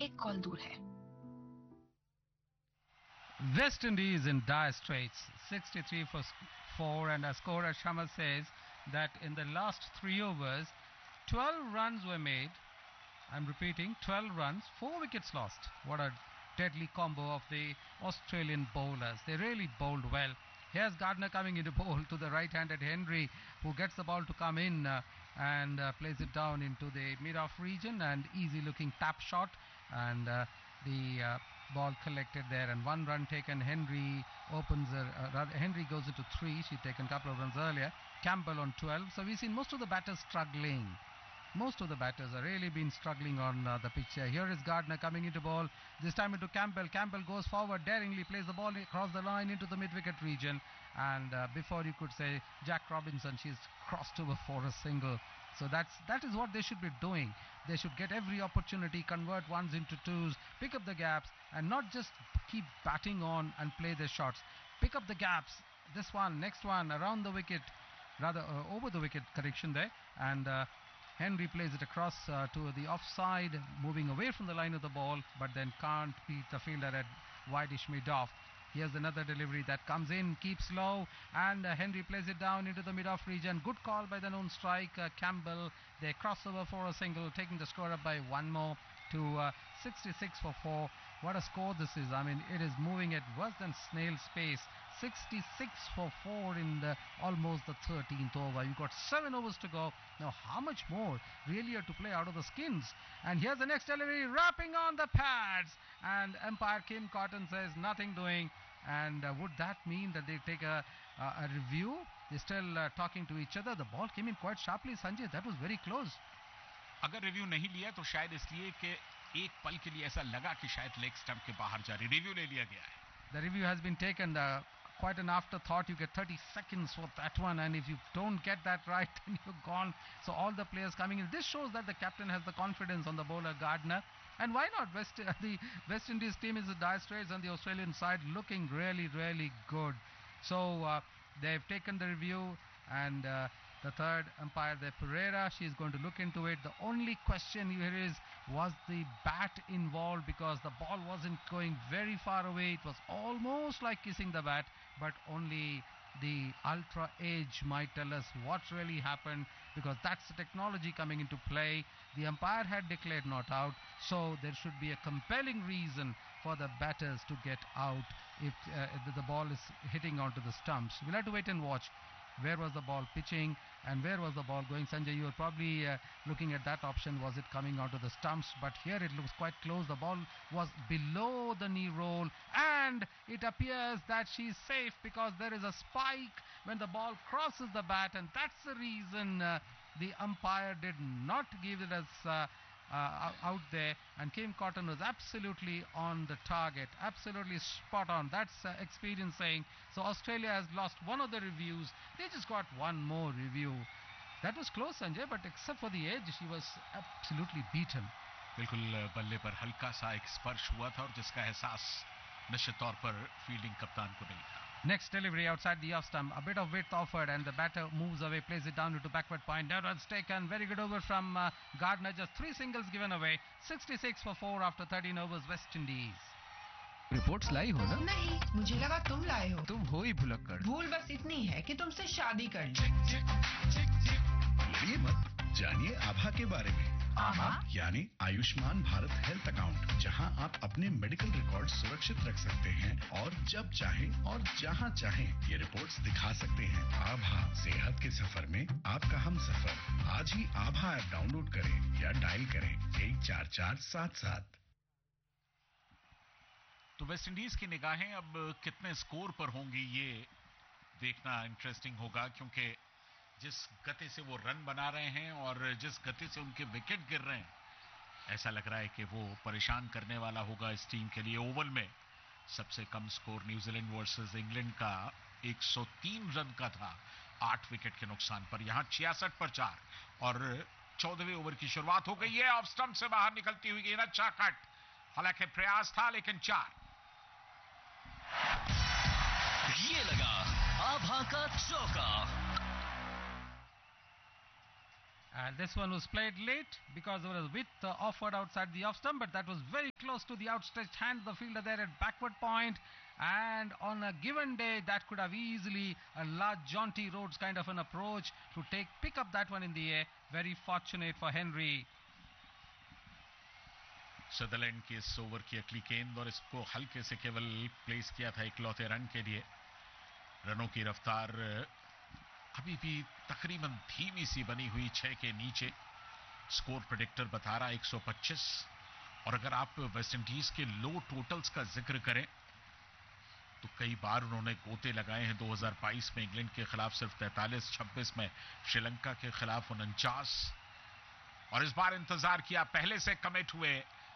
एक कॉल दूर है। West Indies in dire straits, 63 for 4, and our scorer Sharma says that in the last 3 overs, 12 runs were made. I'm repeating, 12 runs, 4 wickets lost. What a deadly combo of the Australian bowlers. They really bowled well. Here's Gardner coming into bowl to the right-handed Henry, who gets the ball to come in and plays it down into the mid-off region, and easy-looking tap shot, and the ball collected there, and 1 run taken. Henry Henry goes into 3. She'd taken a couple of runs earlier. Campbell on 12. So we've seen most of the batters struggling. Most of the batters have really been struggling on the pitch here. Here is Gardner coming into ball, this time into Campbell. Campbell goes forward, daringly plays the ball across the line into the mid-wicket region, and before you could say Jack Robinson, she's crossed over for a single. So that is what they should be doing. They should get every opportunity, convert ones into twos, pick up the gaps, and not just keep batting on and play their shots. Pick up the gaps. This one, next one, around the wicket, rather over the wicket, correction there, and Henry plays it across to the offside, moving away from the line of the ball, but then can't beat the fielder at wideish mid-off. Here's another delivery that comes in, keeps low, and Henry plays it down into the mid-off region. Good call by the known strike, Campbell. They cross over for a single, taking the score up by 1 more to 66 for 4. What a score this is. I mean, it is moving at worse than snail's pace. 66 for 4 in almost the 13th over. You've got 7 overs to go. Now, how much more really are to play out of the skins? And here's the next delivery, wrapping on the pads. And umpire Kim Cotton says nothing doing. And would that mean that they take a review? They're still talking to each other. The ball came in quite sharply, Sanjay. That was very close. अगर review नहीं लिया तो शायद इसलिए कि एक पल के लिए ऐसा लगा कि शायद लेग स्टंप के बाहर जा रही. रिव्यू ले लिया गया है. The review has been taken. Quite an afterthought. You get 30 seconds for that one, and if you don't get that right, then you're gone. So all the players coming in. This shows that the captain has the confidence on the bowler Gardner. And why not? The West Indies team is in dire straits, and the Australian side looking really, really good. So they've taken the review, and the third umpire there, Pereira, she's going to look into it. The only question here is, was the bat involved? Because the ball wasn't going very far away. It was almost like kissing the bat, but only the ultra edge might tell us what really happened, because that's the technology coming into play. The umpire had declared not out, so there should be a compelling reason for the batters to get out if the ball is hitting onto the stumps. We'll have to wait and watch. Where was the ball pitching and where was the ball going? Sanjay, you were probably looking at that option. Was it coming onto the stumps? But here it looks quite close. The ball was below the knee roll, and it appears that she's safe because there is a spike when the ball crosses the bat, and that's the reason the umpire did not give it as out there, and Kim Cotton was absolutely on the target, absolutely spot on. That's experience saying. So Australia has lost one of the reviews. They just got one more review. That was close, Sanjay, but except for the edge, she was absolutely beaten. बिल्कुल बल्ले पर हल्का सा एक स्पर्श हुआ था, और जिसका एहसास निश्चित तौर पर फील्डिंग कप्तान को नहीं था. Next delivery outside the off stump, a bit of width offered, and the batter moves away, plays it down into backward point. No runs taken. Very good over from Gardner. Just 3 singles given away. 66 for 4 after 13 overs. West Indies. Reports लाई हो ना? नहीं, मुझे लगा तुम लाए हो. तुम हो ही भुलक्कड़. भूल बस इतनी है कि तुमसे शादी कर ली. ये मत जानिए आभा के बारे में. आभा यानी आयुष्मान भारत हेल्थ अकाउंट, जहां आप अपने मेडिकल रिकॉर्ड सुरक्षित रख सकते हैं और जब चाहें और जहां चाहें ये रिपोर्ट्स दिखा सकते हैं. आभा, सेहत के सफर में आपका हम सफर. आज ही आभा ऐप डाउनलोड करें या डायल करें 14477. तो वेस्ट इंडीज की निगाहें अब कितने स्कोर पर होंगी ये देखना इंटरेस्टिंग होगा, क्योंकि जिस गति से वो रन बना रहे हैं और जिस गति से उनके विकेट गिर रहे हैं, ऐसा लग रहा है कि वो परेशान करने वाला होगा इस टीम के लिए. ओवल में सबसे कम स्कोर न्यूजीलैंड वर्सेस इंग्लैंड का 103 रन का था 8 विकेट के नुकसान पर. यहां 66 पर 4 और 14वें ओवर की शुरुआत हो गई है. ऑफ स्टंप से बाहर निकलती हुई गेंद, अच्छा कट, हालांकि प्रयास था लेकिन 4. ये लगा आभा का चौका. And this one was played late because there was a width offered outside the off stump, but that was very close to the outstretched hand of the fielder there at backward point. And on a given day, that could have easily a large jaunty Rhodes kind of an approach to pick up that one in the air. Very fortunate for Henry. Sutherland के इस over की अगली गेंद और इसको हल्के से केवल प्लेस किया था इकलौते रन के लिए. रनों की रफ्तार अभी भी तकरीबन धीमी सी बनी हुई 6 के नीचे. स्कोर प्रेडिक्टर बता रहा 125. और अगर आप वेस्ट इंडीज के लो टोटल्स का जिक्र करें तो कई बार उन्होंने गोते लगाए हैं. 2022 में इंग्लैंड के खिलाफ सिर्फ 43, 26 में श्रीलंका के खिलाफ 49. और इस बार इंतजार किया, पहले से कमिट हुए,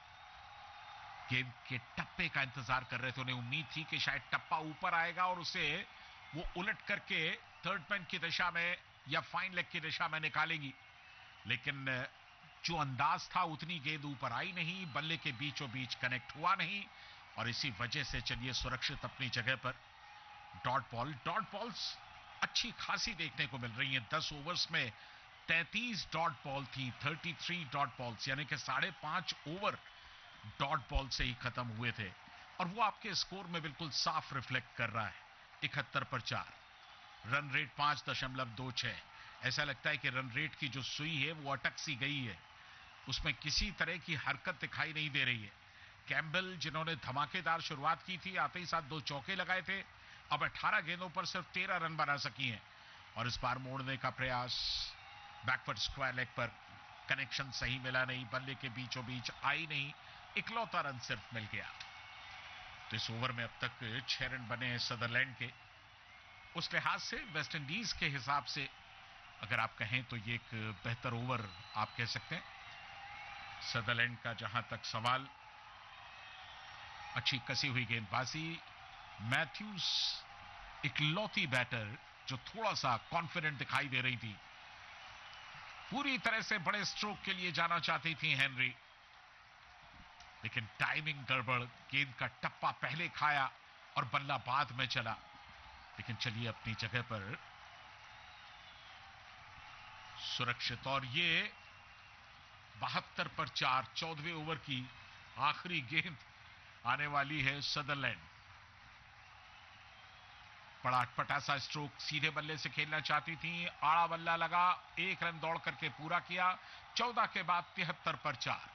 गेम के टप्पे का इंतजार कर रहे थे. उन्हें उम्मीद थी कि शायद टप्पा ऊपर आएगा और उसे वो उलट करके थर्ड मैन की दिशा में या फाइन लेग की दिशा में निकालेगी. लेकिन जो अंदाज था उतनी गेंद ऊपर आई नहीं, बल्ले के बीचों बीच कनेक्ट हुआ नहीं. और इसी वजह से चलिए सुरक्षित अपनी जगह पर. डॉट बॉल्स अच्छी खासी देखने को मिल रही हैं. 10 ओवर्स में 33 डॉट बॉल थी. 33 डॉट बॉल्स यानी कि 5.5 ओवर डॉट बॉल से ही खत्म हुए थे. और वो आपके स्कोर में बिल्कुल साफ रिफ्लेक्ट कर रहा है. 71 पर 4, रन रेट 5.26. ऐसा लगता है कि रन रेट की जो सुई है वो अटक सी गई है, उसमें किसी तरह की हरकत दिखाई नहीं दे रही है. कैम्बल जिन्होंने धमाकेदार शुरुआत की थी, आते ही साथ 2 चौके लगाए थे, अब 18 गेंदों पर सिर्फ 13 रन बना सकी हैं. और इस बार मोड़ने का प्रयास, बैकवर्ड स्क्वायर लेग पर कनेक्शन सही मिला नहीं, बल्ले के बीचों बीच आई नहीं, इकलौता रन सिर्फ मिल गया. तो इस ओवर में अब तक 6 रन बने हैं सदरलैंड के. उस लिहाज से वेस्ट इंडीज के हिसाब से अगर आप कहें तो ये एक बेहतर ओवर आप कह सकते हैं. सदरलैंड का जहां तक सवाल, अच्छी कसी हुई गेंदबाजी. मैथ्यूज इकलौती बैटर जो थोड़ा सा कॉन्फिडेंट दिखाई दे रही थी. पूरी तरह से बड़े स्ट्रोक के लिए जाना चाहती थी हेनरी, लेकिन टाइमिंग गड़बड़. गेंद का टप्पा पहले खाया और बल्ला बाद में चला. लेकिन चलिए अपनी जगह पर सुरक्षित. और ये 72 पर 4, 14वें ओवर की आखिरी गेंद आने वाली है सदरलैंड. बड़ा अटपटा सा स्ट्रोक, सीधे बल्ले से खेलना चाहती थी, आड़ा बल्ला लगा, 1 रन दौड़ करके पूरा किया. 14 के बाद 73 पर 4.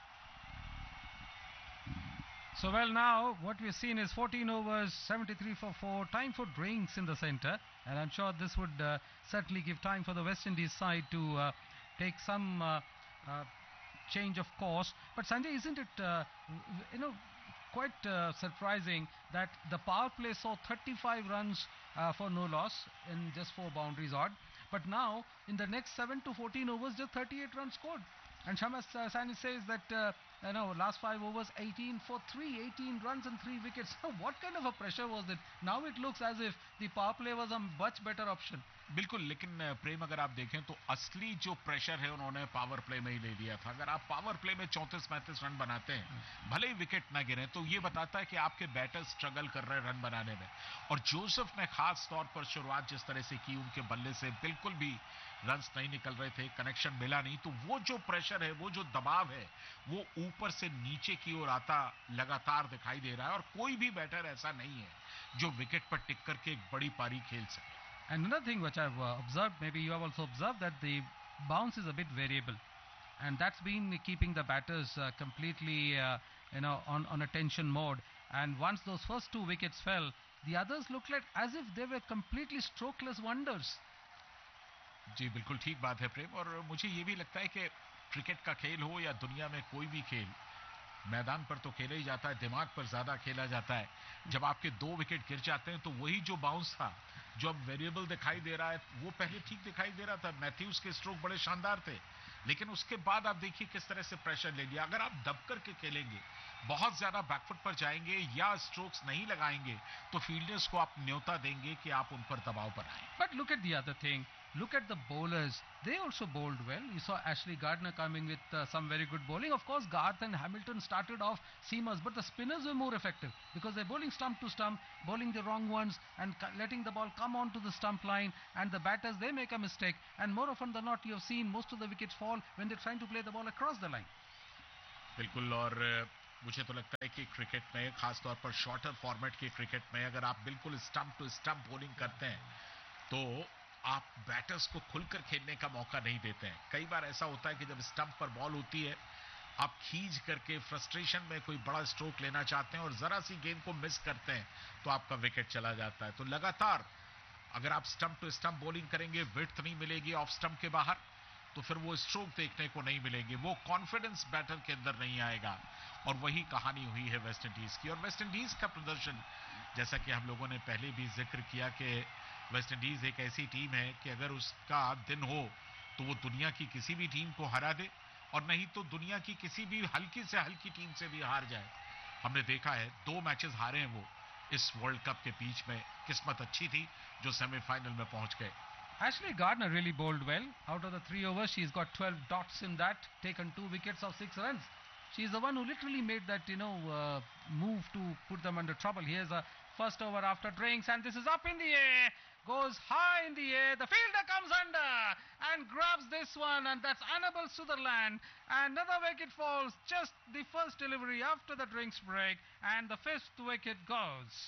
So well, now what we've seen is 14 overs, 73 for 4, time for drinks in the center, and I'm sure this would certainly give time for the West Indies side to take some change of course. But Sanjay, isn't it quite surprising that the power play saw 35 runs for no loss in just 4 boundaries odd, but now in the next 7 to 14 overs just 38 runs scored. And Shamas Sani says that last 5 overs 18 for 3, 18 runs and 3 wickets. What kind of a pressure was it? Now it looks as if the power play was a much better option. बिल्कुल, लेकिन प्रेम अगर आप देखें तो असली जो pressure है उन्होंने पावर प्ले में ही ले लिया था. अगर आप पावर प्ले में 34-35 रन बनाते हैं, भले ही विकेट ना गिरे, तो ये बताता है कि आपके बैटर स्ट्रगल कर रहे हैं रन बनाने में. और जोसेफ ने खास तौर पर शुरुआत जिस तरह से की, उनके बल्ले से बिल्कुल भी रन्स नहीं निकल रहे थे, कनेक्शन मिला नहीं. तो वो जो प्रेशर है, वो जो दबाव है, वो ऊपर से नीचे की ओर आता लगातार दिखाई दे रहा है. और कोई भी बैटर ऐसा नहीं है जो विकेट पर टिक करके एक बड़ी पारी खेल सके. And another thing which I've observed, maybe you have also observed, that the bounce is a bit variable, and that's been keeping the batters completely on a tension mode. And once those first 2 wickets fell, the others looked like as if they were completely strokeless wonders. जी बिल्कुल ठीक बात है प्रेम. और मुझे ये भी लगता है कि क्रिकेट का खेल हो या दुनिया में कोई भी खेल, मैदान पर तो खेला ही जाता है, दिमाग पर ज्यादा खेला जाता है. जब आपके 2 विकेट गिर जाते हैं तो वही जो बाउंस था, जो अब वेरिएबल दिखाई दे रहा है, वो पहले ठीक दिखाई दे रहा था. मैथ्यूज के स्ट्रोक बड़े शानदार थे, लेकिन उसके बाद आप देखिए किस तरह से प्रेशर ले लिया. अगर आप दब करके खेलेंगे बहुत ज्यादा बैकफुट पर जाएंगे या स्ट्रोक्स नहीं लगाएंगे तो फील्डर्स को आप न्योता देंगे कि आप उन पर दबाव बनाएं. But look at the other thing. Look at the bowlers. They also bowled well. You saw Ashley Gardner coming with some very good bowling. Of course, Garth and Hamilton started off seamers, but the spinners were more effective because they're bowling stump to stump, bowling the wrong ones and letting the ball come onto the stump line. And the batters, they make a mistake. And more often than not, you have seen most of the wickets fall when they're trying to play the ball across the line. बिल्कुल. और मुझे तो लगता है कि cricket में, खासतौर पर शॉर्टर फॉर्मेट के क्रिकेट में, अगर आप बिल्कुल स्टंप टू स्टंप बॉलिंग करते हैं तो आप बैटर्स को खुलकर खेलने का मौका नहीं देते हैं. कई बार ऐसा होता है कि जब स्टंप पर बॉल होती है, आप खींच करके फ्रस्ट्रेशन में कोई बड़ा स्ट्रोक लेना चाहते हैं और जरा सी गेंद को मिस करते हैं तो आपका विकेट चला जाता है. तो लगातार अगर आप स्टंप टू स्टंप बॉलिंग करेंगे, विड्थ नहीं मिलेगी ऑफ स्टंप के बाहर, तो फिर वो स्ट्रोक देखने को नहीं मिलेंगे, वो कॉन्फिडेंस बैटर के अंदर नहीं आएगा. और वही कहानी हुई है वेस्ट इंडीज की. और वेस्ट इंडीज का प्रदर्शन, जैसा कि हम लोगों ने पहले भी जिक्र किया कि वेस्ट इंडीज एक ऐसी टीम है कि अगर उसका दिन हो तो वो दुनिया की किसी भी टीम को हरा दे और नहीं तो दुनिया की किसी भी हल्की से हल्की टीम से भी हार जाए. हमने देखा है 2 मैचेस हारे हैं वो इस वर्ल्ड कप के बीच में. किस्मत अच्छी थी जो सेमीफाइनल में पहुंच गए. Ashley Gardner really bowled well. Out of the 3 overs, she's got 12 dots in that, taken 2 wickets of 6 runs. She's the one who literally made that, move to put them under trouble. Here's a first over after drinks, and this is up in the air, goes high in the air. The fielder comes under and grabs this one, and that's Annabel Sutherland. Another wicket falls, just the first delivery after the drinks break, and the 5th wicket goes.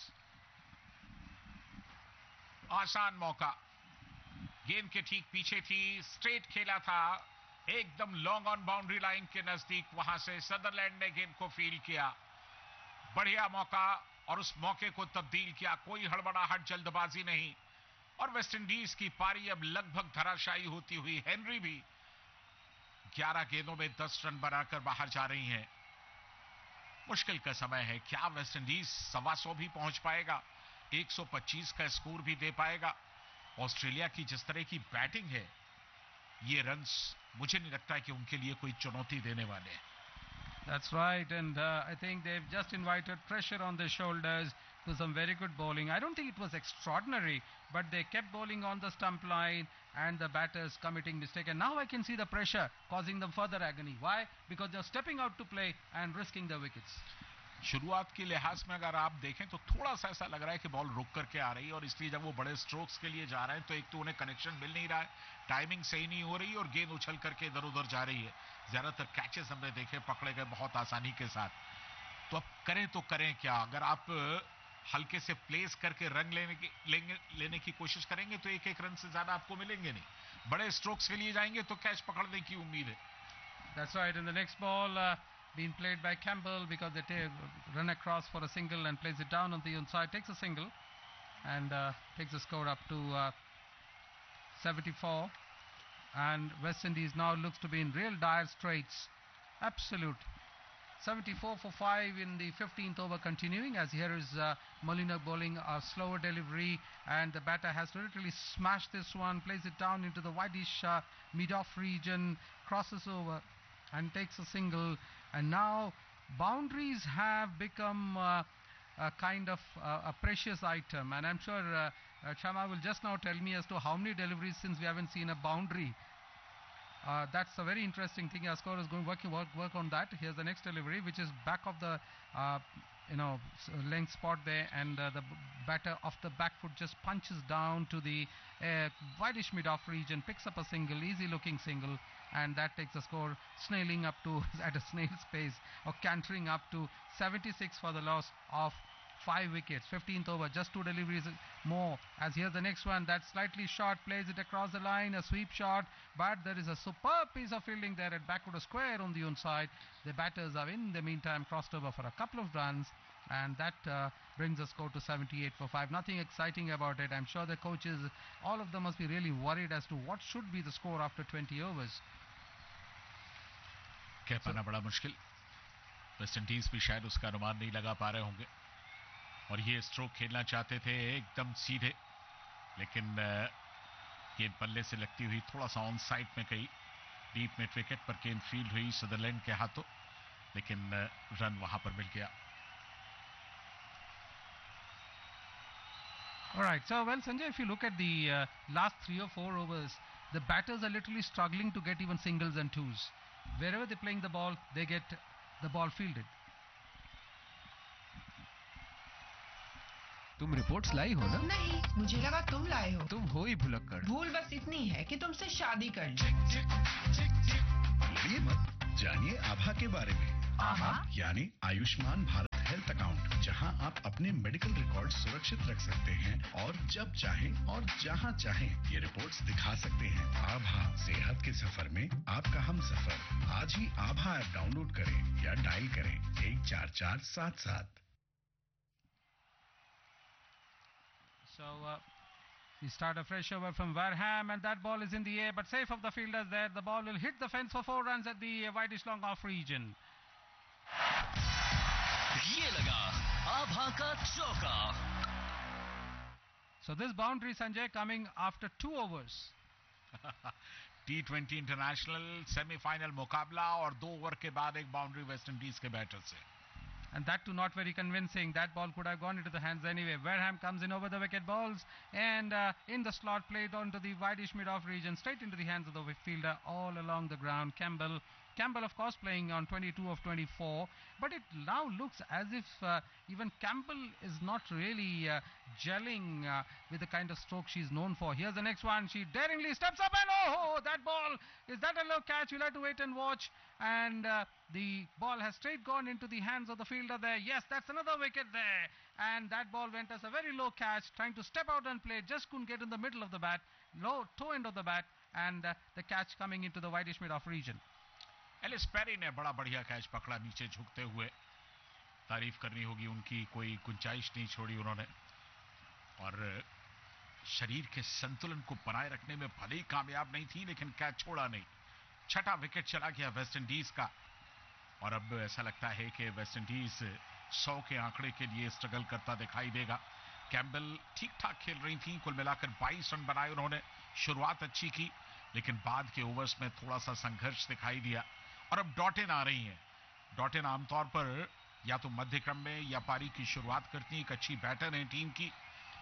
आसान मौका, गेंद के ठीक पीछे थी, straight खेला था, एकदम लॉन्ग ऑन बाउंड्री लाइन के नजदीक. वहां से सदरलैंड ने गेंद को फील किया. बढ़िया मौका और उस मौके को तब्दील किया. कोई हड़बड़ाहट, जल्दबाजी नहीं. और वेस्ट इंडीज की पारी अब लगभग धराशायी होती हुई. हेनरी भी 11 गेंदों में 10 रन बनाकर बाहर जा रही हैं. मुश्किल का समय है. क्या वेस्ट इंडीज 125 भी पहुंच पाएगा, 125 का स्कोर भी दे पाएगा? ऑस्ट्रेलिया की जिस तरह की बैटिंग है, ये रन्स मुझे नहीं लगता है कि उनके लिए कोई चुनौती देने वाले हैं. That's right, and I think they've just invited pressure on their shoulders to some very good bowling. I don't think it was extraordinary, but they kept bowling on the stump line and the batters committing mistake. And now I can see the pressure causing them further agony. Why? Because they're stepping out to play and risking the wickets. शुरुआत के लिहाज में अगर आप देखें तो थोड़ा सा ऐसा लग रहा है कि बॉल रुक करके आ रही है और इसलिए जब वो बड़े स्ट्रोक्स के लिए जा रहे हैं तो एक तो उन्हें कनेक्शन मिल नहीं रहा है, टाइमिंग सही नहीं हो रही और गेंद उछल करके इधर उधर जा रही है. ज्यादातर कैचेस हमने देखे पकड़े गए बहुत आसानी के साथ. तो अब करें तो करें क्या? अगर आप हल्के से प्लेस करके रन लेने की कोशिश करेंगे तो एक रन से ज्यादा आपको मिलेंगे नहीं. बड़े स्ट्रोक्स के लिए जाएंगे तो कैच पकड़ने की उम्मीद है. That's right. In the next ball, being played by Campbell because they run across for a single and plays it down on the inside, takes a single and takes the score up to 74. And West Indies now looks to be in real dire straits. Absolute. 74 for 5 in the 15th over continuing, as here is Molina bowling a slower delivery and the batter has to literally smash this one, plays it down into the whitish mid-off region, crosses over and takes a single. And now boundaries have become a kind of a precious item, and I'm sure Chama will just now tell me as to how many deliveries since we haven't seen a boundary. That's a very interesting thing. Our scorer is going to work on that. Here's the next delivery, which is back of the length spot there, and the batter off the back foot just punches down to the whitish mid-off region, picks up a single, easy looking single, and that takes the score snailing up to at a snail's pace, or cantering up to 76 for the loss of 5 wickets. 15th over, just 2 deliveries more. As here's the next one, that's slightly short, plays it across the line, a sweep shot, but there is a superb piece of fielding there at backward square on the onside. The batters have in the meantime crossed over for a couple of runs, and that brings the score to 78 for 5. Nothing exciting about it. I'm sure the coaches, all of them must be really worried as to what should be the score after 20 overs. कह पाना बड़ा मुश्किल. West Indies भी शायद उसका अनुमान नहीं लगा पा रहे होंगे और ये स्ट्रोक खेलना चाहते थे एकदम सीधे, लेकिन गेंद पल्ले से लगती हुई थोड़ा सा ऑन साइड में गई. डीप मिड विकेट पर गेंद फील्ड हुई सदरलैंड के हाथों लेकिन रन वहां पर मिल गया. All right. So, well, Sanjay, if you look at the last 3 or 4 overs, the batters are literally struggling to get even singles and twos. Wherever they're playing the ball, they get the ball fielded. तुम reports लाई हो ना? नहीं, मुझे लगा तुम लाए हो. तुम हो ही भुलक्कड़. भूल बस इतनी है कि तुमसे शादी कर ली. भूलिए मत, जानिए आभा के बारे में. आभा? यानी आयुष्मान भारत हेल्थ अकाउंट, जहां आप अपने मेडिकल रिकॉर्ड सुरक्षित रख सकते हैं और जब चाहें और जहां चाहें ये रिपोर्ट्स दिखा सकते हैं. आभा, सेहत के सफर में आपका हम सफर. आज ही आभा ऐप डाउनलोड करें या डायल करें 14477. So, we start a fresh over from Warham, and that ball is in the air, but safe of the fielders there. The ball will hit the fence for 4 runs at the wideish long off region. ये लगा आभा का चौका. So this boundary, Sanjay, coming after 2 overs. T20 international semifinal मुकाबला और 2 over के बाद एक boundary West Indies के बैटर से. And that too not very convincing. That ball could have gone into the hands anyway. Warham comes in over the wicket balls and in the slot played onto the wideish mid-off region, straight into the hands of the fielder all along the ground. Campbell, of course, playing on 22 of 24. But it now looks as if even Campbell is not really gelling with the kind of stroke she's known for. Here's the next one. She daringly steps up and oh, that ball. Is that a low catch? You'll have to wait and watch. And the ball has straight gone into the hands of the fielder there. Yes, that's another wicket there. And that ball went as a very low catch, trying to step out and play. Just couldn't get in the middle of the bat, low toe end of the bat, and the catch coming into the wideish mid-off region. Ellyse Perry ने बड़ा बढ़िया catch पकड़ा नीचे झुकते हुए. तारीफ करनी होगी उनकी, कोई गुंजाइश नहीं छोड़ी उन्होंने और शरीर के संतुलन को बनाए रखने में भले ही कामयाब नहीं थी, लेकिन कैच छोड़ा नहीं. 6ठा विकेट चला गया वेस्ट इंडीज का और अब ऐसा लगता है कि वेस्ट इंडीज 100 के आंकड़े के लिए स्ट्रगल करता दिखाई देगा. कैम्बल ठीक ठाक खेल रही थी, कुल मिलाकर 22 रन बनाए उन्होंने. शुरुआत अच्छी की, लेकिन बाद के ओवर्स में थोड़ा सा संघर्ष दिखाई दिया. और अब डॉटेन आ रही हैं. डॉटेन आमतौर पर या तो मध्य क्रम में या पारी की शुरुआत करती है. एक अच्छी बैटर है टीम की.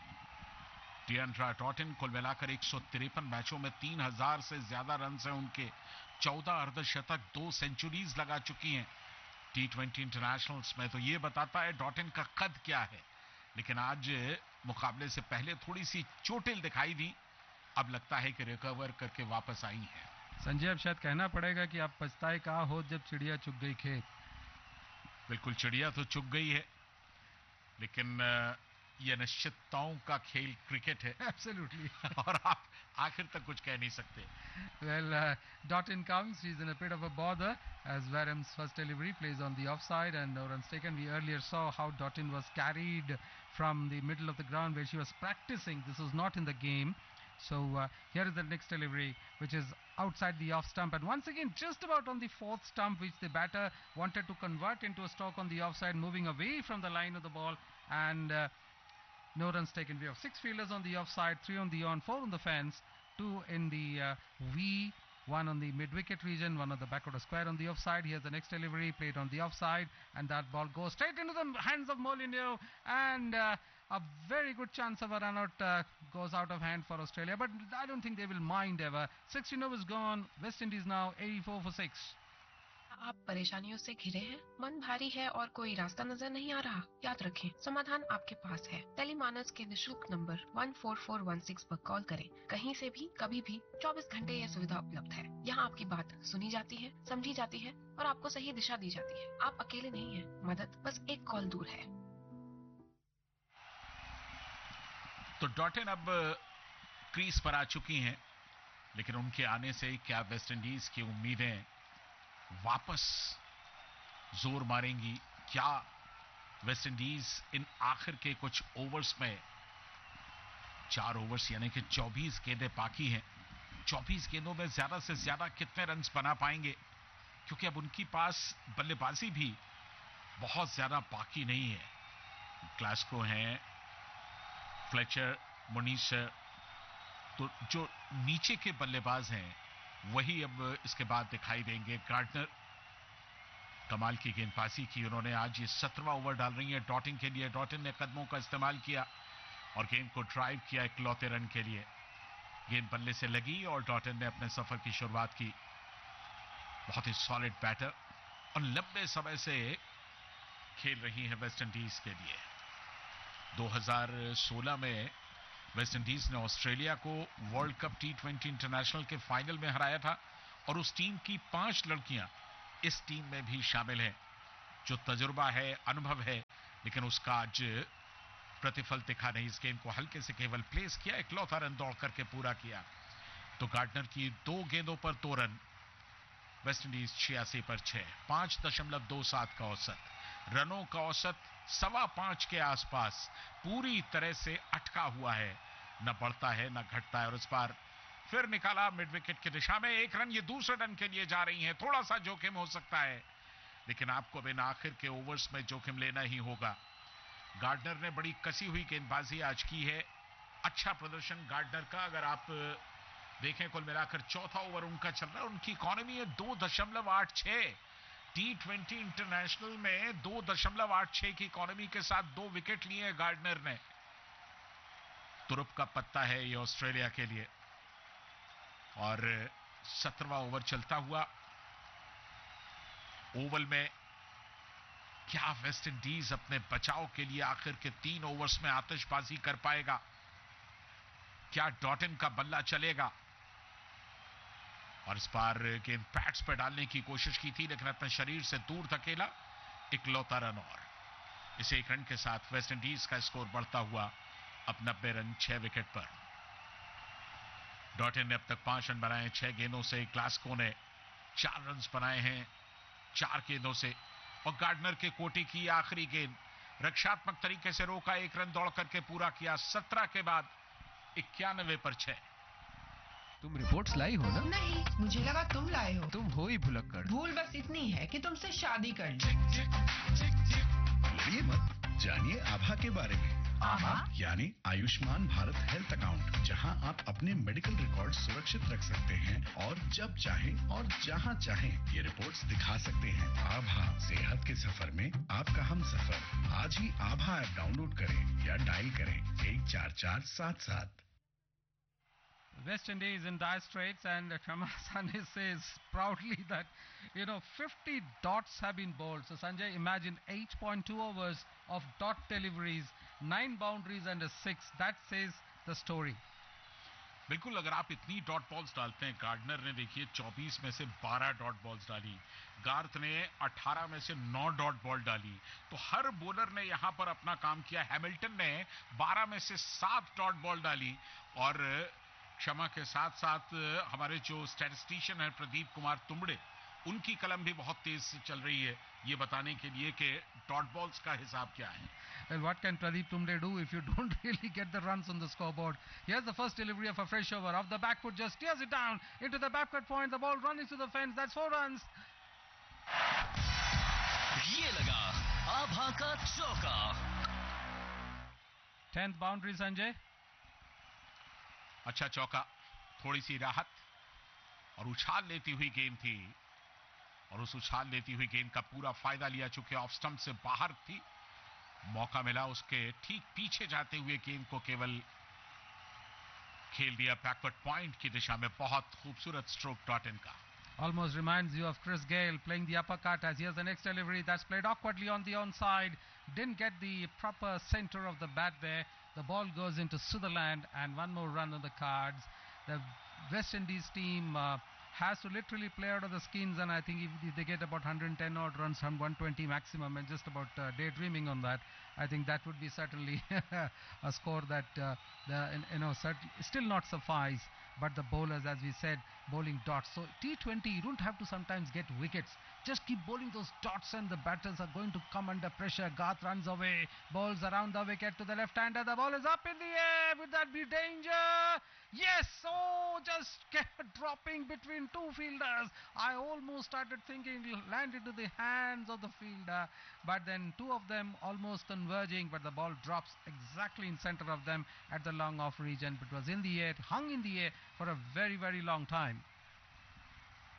डिएंड्रा डॉटेन कुल मिलाकर 153 मैचों में 3000 से ज्यादा रन हैं उनके. 14 अर्धशतक, 2 सेंचुरीज लगा चुकी हैं T20 इंटरनेशनल्स में. तो ये बताता है डॉटेन का कद क्या है. लेकिन आज मुकाबले से पहले थोड़ी सी चोटिल दिखाई दी. अब लगता है कि रिकवर करके वापस आई है. संजय, अब शायद कहना पड़ेगा कि आप पछताए कहाँ हो जब चिड़िया चुग गई खेत. बिल्कुल, चिड़िया तो चुग गई है, लेकिन ये अनिश्चितताओं का खेल क्रिकेट है. Absolutely. और आप आखिर तक कुछ कह नहीं सकते. Well, Dottin comes. She's in a bit of a bother as Warham's first delivery plays on the offside and no runs taken. We earlier saw how Dottin was carried from the middle of the ground where she was practicing. This was not in the game. So here is the next delivery, which is outside the off stump, and once again just about on the 4th stump, which the batter wanted to convert into a stroke on the offside, moving away from the line of the ball, and no runs taken. We have 6 fielders on the offside, 3 on the on, 4 on the fence, 2 in the V, 1 on the mid-wicket region, 1 on the backward square on the offside. Here's the next delivery, played on the offside, and that ball goes straight into the hands of Molineux, and a very good chance of a run-out goes out of hand for Australia, but I don't think they will mind ever. 16 overs gone, West Indies now 84 for 6. आप परेशानियों से घिरे हैं, मन भारी है और कोई रास्ता नजर नहीं आ रहा? याद रखें, समाधान आपके पास है. टेलीमानस के निशुल्क नंबर 14416 पर कॉल करें. कहीं से भी, कभी भी, 24 घंटे यह सुविधा उपलब्ध है. यहाँ आपकी बात सुनी जाती है, समझी जाती है और आपको सही दिशा दी जाती है. आप अकेले नहीं हैं, मदद बस एक कॉल दूर है. तो डॉटेन अब क्रीज पर आ चुकी हैं, लेकिन उनके आने से क्या वेस्ट इंडीज की उम्मीदें वापस जोर मारेंगी? क्या वेस्ट इंडीज इन आखिर के कुछ ओवर्स में, 4 ओवर्स यानी कि 24 गेंदें बाकी हैं, 24 गेंदों में ज्यादा से ज्यादा कितने रन बना पाएंगे? क्योंकि अब उनके पास बल्लेबाजी भी बहुत ज्यादा बाकी नहीं है. ग्लास्को हैं, फ्लेचर, मुनीस, तो जो नीचे के बल्लेबाज हैं वही अब इसके बाद दिखाई देंगे. गार्डनर, कमाल की गेंदबाजी की उन्होंने। आज ये 17वां ओवर डाल रही है डॉटिन के लिए। डॉटिन ने कदमों का इस्तेमाल किया और गेंद को ड्राइव किया इकलौते रन के लिए। गेंद बल्ले से लगी और डॉटिन ने अपने सफर की शुरुआत की। बहुत ही सॉलिड बैटर और लंबे समय से खेल रही है वेस्ट इंडीज के लिए। 2016 में वेस्ट इंडीज ने ऑस्ट्रेलिया को वर्ल्ड कप T20 इंटरनेशनल के फाइनल में हराया था और उस टीम की 5 लड़कियां इस टीम में भी शामिल हैं। जो तजुर्बा है, अनुभव है, लेकिन उसका आज प्रतिफल दिखा नहीं। इस गेंद को हल्के से केवल प्लेस किया, इकलौता रन दौड़ करके पूरा किया। तो गार्डनर की 2 गेंदों पर 2 रन। वेस्ट इंडीज 86 पर 6, 5.27 का औसत। रनों का औसत 5.25 के आसपास पूरी तरह से अटका हुआ है, न बढ़ता है न घटता है। और इस बार फिर निकाला मिड विकेट की दिशा में 1 रन। ये दूसरे रन के लिए जा रही हैं। थोड़ा सा जोखिम हो सकता है, लेकिन आपको बिना आखिर के ओवर्स में जोखिम लेना ही होगा। गार्डनर ने बड़ी कसी हुई गेंदबाजी आज की है। अच्छा प्रदर्शन गार्डनर का। अगर आप देखें कुल मिलाकर चौथा ओवर उनका चल रहा है, उनकी इकॉनमी है 2.86। T20 इंटरनेशनल में 2.86 की इकॉनमी के साथ 2 विकेट लिए गार्डनर ने। तुरुप का पत्ता है ये ऑस्ट्रेलिया के लिए। और 17वां ओवर चलता हुआ। ओवल में क्या वेस्ट इंडीज अपने बचाव के लिए आखिर के 3 ओवर्स में आतिशबाजी कर पाएगा? क्या डॉटिन का बल्ला चलेगा? और इस बार गेंद पैड्स पर डालने की कोशिश की थी, लेकिन अपने शरीर से दूर धकेला, इकलौता रन। और इस 1 रन के साथ वेस्ट इंडीज का स्कोर बढ़ता हुआ अब 90 रन 6 विकेट पर। डॉटिन ने अब तक 5 रन बनाए 6 गेंदों से। ग्लास्को ने 4 रन बनाए हैं 4 गेंदों से। और गार्डनर के कोटे की आखिरी गेंद रक्षात्मक तरीके से रोका, 1 रन दौड़ करके पूरा किया। 17 के बाद 91 पर 6। तुम रिपोर्ट्स लाई हो ना? नहीं, मुझे लगा तुम लाए हो। तुम हो ही भुलक्कड़। भूल बस इतनी है कि तुमसे शादी कर ली। लड़िए मत, जानिए आभा के बारे में। आभा? यानी आयुष्मान भारत हेल्थ अकाउंट, जहां आप अपने मेडिकल रिकॉर्ड सुरक्षित रख सकते हैं और जब चाहें और जहां चाहें ये रिपोर्ट्स दिखा सकते हैं। आभा, सेहत के सफर में आपका हम सफर। आज ही आभा ऐप डाउनलोड करें या डायल करें 14477। West Indies in dire straits, and Shama Sane says proudly that 50 dots have been bowled. So Sanjay, imagine 8.2 overs of dot deliveries, 9 boundaries and a 6. That says the story. बिल्कुल, अगर आप इतनी dot balls डालते हैं, gardener ने देखिए 24 में से 12 डॉट बॉल्स डाली, गार्थ ने 18 में से 9 डॉट बॉल डाली, तो हर बॉलर ने यहां पर अपना काम किया। हैमिल्टन ने 12 में से 7 डॉट बॉल डाली। और क्षमा के साथ साथ हमारे जो स्टैटिस्टिशियन है प्रदीप कुमार तुमड़े, उनकी कलम भी बहुत तेज चल रही है ये बताने के लिए कि डॉट बॉल्स का हिसाब क्या है। Well, what can Pradeep Tumde do if you don't really get the runs on the scoreboard? Here's the first delivery of a fresh over. Off the back foot, just steers it down into the backward point. The ball running to the fence. That's 4 runs. ये लगा आभा का चौका। 10th boundary, Sanjay. अच्छा चौका, थोड़ी सी राहत और उछाल लेती हुई गेंद थी। और उस उछाल लेती हुई गेंद का पूरा फायदा लिया, चूंकि ऑफ स्टंप से बाहर थी। मौका मिला उसके ठीक पीछे जाते हुए गेंद को केवल खेल दिया बैकवर्ड पॉइंट की दिशा में। बहुत खूबसूरत स्ट्रोक डॉटिन का। Almost reminds you of Chris Gayle playing the uppercut, as here's the next delivery that's played awkwardly on the onside. Didn't get the proper center of the bat there. The ball goes into Sutherland and 1 more run on the cards. The West Indies team has to literally play out of the skins, and I think if they get about 110 odd runs from 120 maximum, and just about daydreaming on that, I think that would be certainly a score that still not suffice. But the bowlers, as we said, bowling dots. So T20, you don't have to sometimes get wickets. Just keep bowling those dots and the batters are going to come under pressure. Garth runs away, bowls around the wicket to the left-hander. The ball is up in the air. Would that be danger? Yes! Oh, just kept dropping between 2 fielders. I almost started thinking it'll land into the hands of the fielder. But then 2 of them almost converging, but the ball drops exactly in center of them at the long off region. It was in the air, hung in the air for a very, very long time.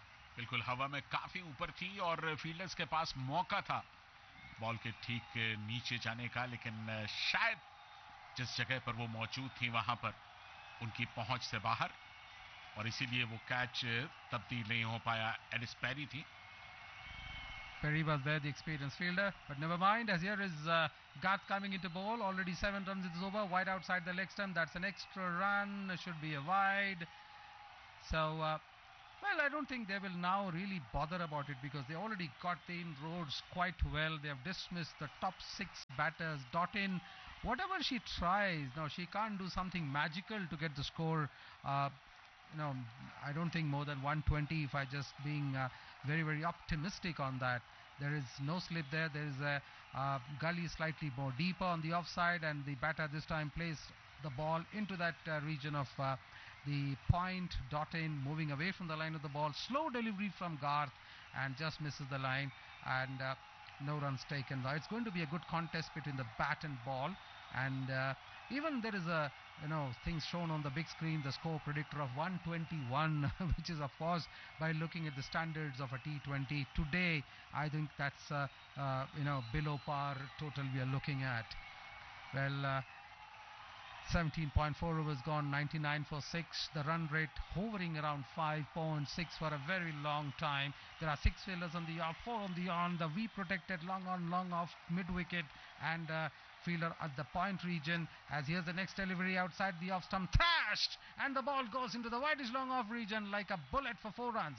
बिल्कुल हवा में काफी ऊपर थी और fielders के पास मौका था बॉल के ठीक नीचे जाने का, लेकिन शायद जिस जगह पर वो मौजूद थी वहां पर उनकी पहुंच से बाहर, और इसीलिए वो कैच तब्दील नहीं हो पाया। एलिस पेरी थी। Perry was there, the experienced fielder, but never mind, as here is Garth coming into ball. Already 7 runs, it's over, wide outside the leg stump. That's an extra run, should be a wide. So, well, I don't think they will now really bother about it because they already got the inroads quite well. They have dismissed the top 6 batters. Dottin, whatever she tries, now she can't do something magical to get the score. I don't think more than 120 if I just being very, very optimistic on that. There is no slip there. There is a gully slightly more deeper on the offside, and the batter this time plays the ball into that region of the point. Dottin moving away from the line of the ball. Slow delivery from Garth and just misses the line, and no runs taken. It's going to be a good contest between the bat and ball, and even there is a things shown on the big screen, the score predictor of 121, which is of course by looking at the standards of a T20 today, I think that's below par total we are looking at. Well, 17.4 overs gone, 99 for 6. The run rate hovering around 5.6 for a very long time. There are 6 fielders on the off, 4 on the on. The V protected long on, long off, mid wicket, and fielder at the point region. As here's the next delivery outside the off stump, thrashed, and the ball goes into the wideish long off region like a bullet for 4 runs.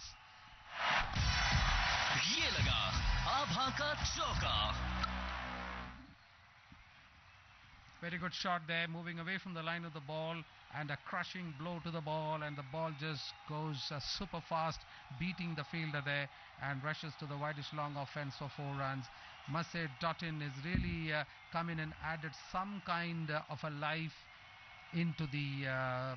ये लगा आभा का चौका. Very good shot there, moving away from the line of the ball, and a crushing blow to the ball, and the ball just goes super fast, beating the fielder there, and rushes to the wideish long offense for 4 runs. Must say Dottin has really come in and added some kind of a life into the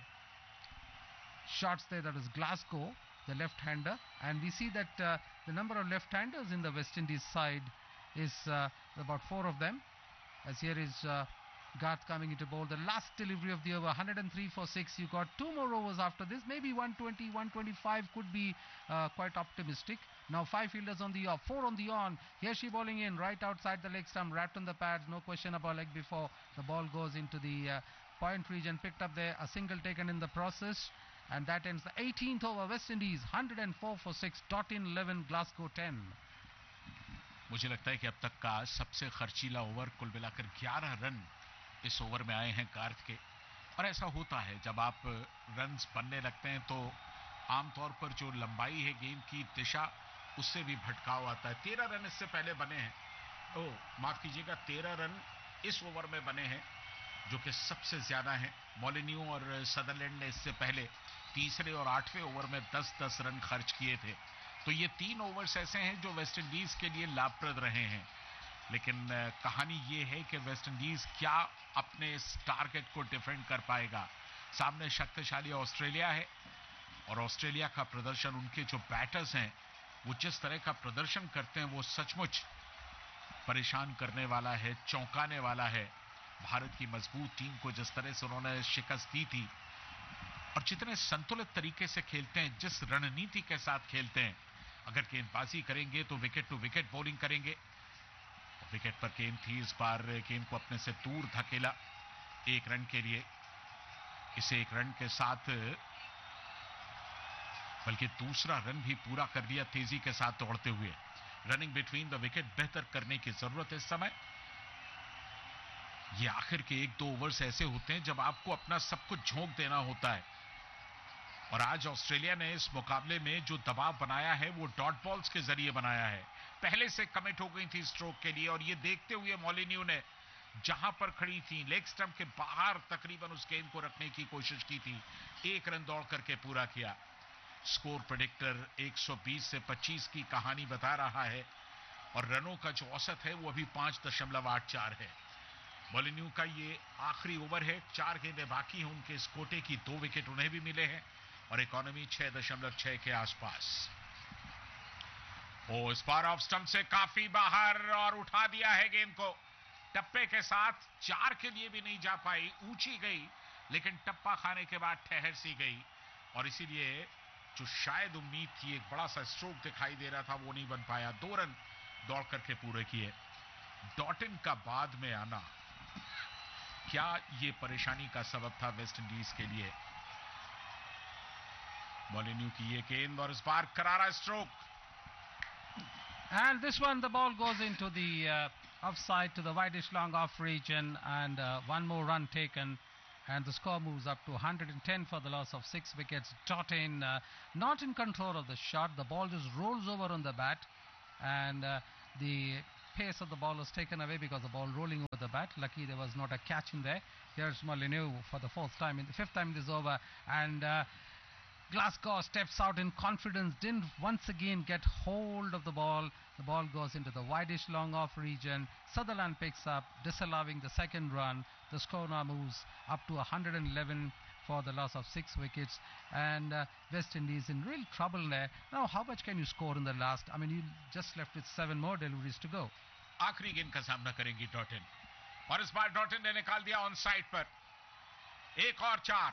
shots there. That is Glasgow, the left-hander, and we see that the number of left-handers in the West Indies side is about 4 of them, as here is Garth coming into bowl. The last delivery of the over, 103 for 6. You got 2 more overs after this. Maybe 120, 125 could be quite optimistic. Now 5 fielders on the off, 4 on the on. Here she bowling in right outside the leg stump, wrapped on the pads. No question about leg before. The ball goes into the point region, picked up there. A single taken in the process. And that ends the 18th over. West Indies 104 for 6. Dottin 11, Glasgow 10. मुझे लगता है कि अब तक का सबसे खर्चीला over, कुल मिलाकर 11 रन इस ओवर में आए हैं गार्थ के। और ऐसा होता है जब आप रन्स बनने लगते हैं तो आमतौर पर जो लंबाई है गेंद की दिशा उससे भी भटकाव आता है। 13 रन इससे पहले बने हैं, माफ कीजिएगा 13 रन इस ओवर में बने हैं, जो कि सबसे ज्यादा हैं। मॉलिन्यू और सदरलैंड ने इससे पहले तीसरे और 8वें ओवर में 10-10 रन खर्च किए थे। तो ये 3 ओवर्स ऐसे हैं जो वेस्ट इंडीज के लिए लाभप्रद रहे हैं। लेकिन कहानी ये है कि वेस्ट इंडीज क्या अपने इस टारगेट को डिफेंड कर पाएगा। सामने शक्तिशाली ऑस्ट्रेलिया है, और ऑस्ट्रेलिया का प्रदर्शन, उनके जो बैटर्स हैं वो जिस तरह का प्रदर्शन करते हैं वो सचमुच परेशान करने वाला है, चौंकाने वाला है। भारत की मजबूत टीम को जिस तरह से उन्होंने शिकस्त दी थी, और जितने संतुलित तरीके से खेलते हैं, जिस रणनीति के साथ खेलते हैं, अगर गेंदबाजी करेंगे तो विकेट टू विकेट बॉलिंग करेंगे। विकेट पर गेंद थी, इस बार गेंद को अपने से दूर धकेला 1 रन के लिए। इसे 1 रन के साथ बल्कि दूसरा रन भी पूरा कर दिया तेजी के साथ दौड़ते हुए। रनिंग बिटवीन द विकेट बेहतर करने की जरूरत है इस समय। ये आखिर के 1-2 ओवर्स ऐसे होते हैं जब आपको अपना सब कुछ झोंक देना होता है, और आज ऑस्ट्रेलिया ने इस मुकाबले में जो दबाव बनाया है वो डॉट बॉल्स के जरिए बनाया है। पहले से कमिट हो गई थी स्ट्रोक के लिए, और ये देखते हुए मॉलिन्यू ने जहां पर खड़ी थी लेग स्टंप के बाहर तकरीबन उस गेंद को रखने की कोशिश की थी। 1 रन दौड़ करके पूरा किया। स्कोर प्रेडिक्टर 120 से 25 की कहानी बता रहा है, और रनों का जो औसत है वो अभी 5.84 है। मॉलिन्यू का ये आखिरी ओवर है, 4 गेंदें बाकी हैं उनके इस कोटे की। 2 विकेट उन्हें भी मिले हैं, और इकोनॉमी 6.6 के आसपास। इस बार ऑफ स्टंप से काफी बाहर, और उठा दिया है गेंद को टप्पे के साथ। 4 के लिए भी नहीं जा पाई, ऊंची गई, लेकिन टप्पा खाने के बाद ठहर सी गई, और इसीलिए जो शायद उम्मीद थी, एक बड़ा सा स्ट्रोक दिखाई दे रहा था, वो नहीं बन पाया। 2 रन दौड़ करके पूरे किए। डॉटिन का बाद में आना, क्या ये परेशानी का सबब था वेस्ट इंडीज के लिए? मोलिन्यू की ये गेंद और इस बार करारा stroke. And this one, the ball goes into the offside to the wideish long off region, and one more run taken, and the score moves up to 110 for the loss of 6 wickets. Dottin not in control of the shot. The ball just rolls over on the bat, and the pace of the ball was taken away because the ball rolling over the bat. Lucky there was not a catch in there. Here's Molineux for the fifth time in this over, and Glasgow steps out in confidence, didn't once again get hold of the ball. The ball goes into the wideish long off region. Sutherland picks up, disallowing the second run. The score now moves up to 111 for the loss of 6 wickets. And West Indies in real trouble there. Now, how much can you score in the last? I mean, you just left with 7 more deliveries to go. आखिरी गेंद का सामना करेंगी Dottin, और इस बार Dottin ने निकाल दिया ऑन साइड पर। 1 और 4।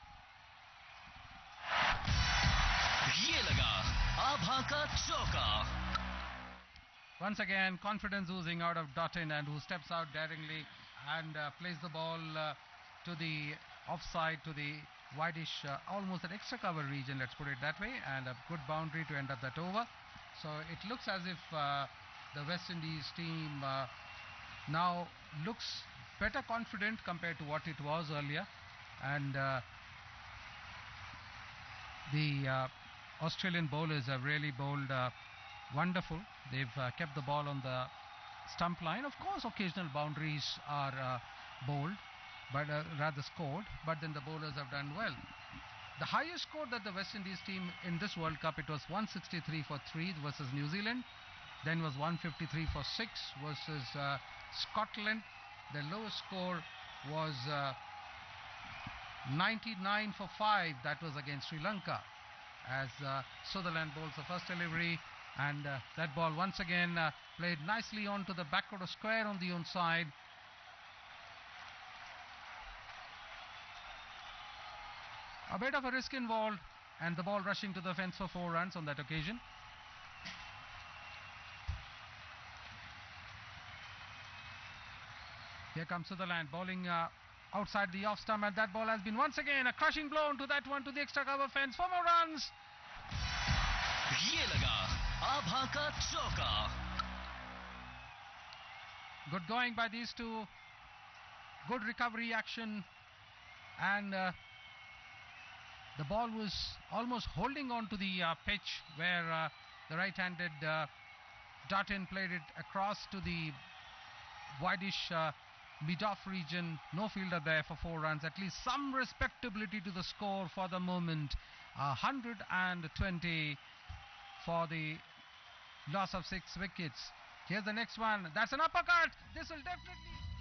ये लगा आभा का चौका। Once again, confidence oozing out of Dottin, and who steps out daringly and plays the ball to the offside, to the wideish, almost an extra cover region, let's put it that way, and a good boundary to end up that over. So it looks as if the West Indies team now looks better confident compared to what it was earlier, and the Australian bowlers have really bowled wonderful. They've kept the ball on the stump line. Of course, occasional boundaries are bowled, but rather scored, but then the bowlers have done well. The highest score that the West Indies team in this World Cup, it was 163 for 3 versus New Zealand, then was 153 for 6 versus Scotland. The lowest score was 99 for 5, that was against Sri Lanka, as Sutherland bowls the first delivery, and that ball once again played nicely onto the back of the square on the own side. A bit of a risk involved, and the ball rushing to the fence for 4 runs on that occasion. Here comes Sutherland bowling outside the off stump, and that ball has been once again a crushing blow onto that one, to the extra cover fence. 4 more runs. ये लगा आभा का चौका। Good going by these two. Good recovery action, and the ball was almost holding on to the pitch, where the right-handed Dottin played it across to the wideish mid-off region. No fielder there for 4 runs. At least some respectability to the score for the moment. 120 for the loss of 6 wickets. Here's the next one. That's an uppercut. This will definitely...